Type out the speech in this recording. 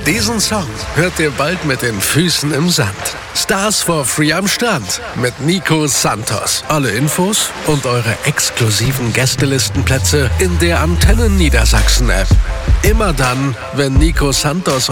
Diesen Song hört ihr bald mit den Füßen im Sand. Stars for Free am Start mit Nico Santos. Alle Infos und eure exklusiven Gästelistenplätze in der Antennen Niedersachsen App. Immer dann, wenn Nico Santos